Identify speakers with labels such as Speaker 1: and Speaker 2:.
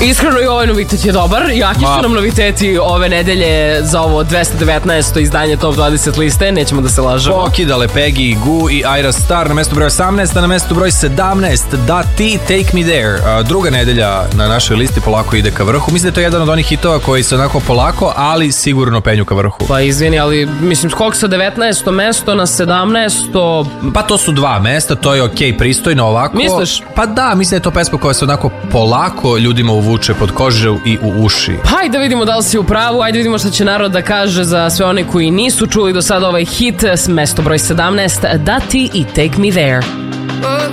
Speaker 1: Iskreno i ovaj novitet je dobar. Jaki su nam noviteti ove nedelje za ovo 219. izdanje Top 20 liste. Nećemo da se lažemo.
Speaker 2: Pokidale Peggy Gou i Ira Star na mesto broj 18, a na mesto broj 17 Da Ti, Take Me There. Druga nedelja na našoj listi polako ide ka vrhu. Mislim da je to jedan od onih hitova koji se onako polako, ali sigurno penju ka vrhu.
Speaker 1: Pa izvini, ali mislim skok sa 19. mesto na 17.
Speaker 2: Pa to su dva mesta, to je okej, pristojno ovako.
Speaker 1: Misliš?
Speaker 2: Pa da, mislim da je to pesma koja se onako polako ljudima uvuče pod kožu i u uši.
Speaker 1: Pa ajde vidimo da li si u pravu, ajde vidimo šta će narod da kaže za sve one koji nisu čuli do sada ovaj hit. Mesto broj 17, Da Ti i Take Me There.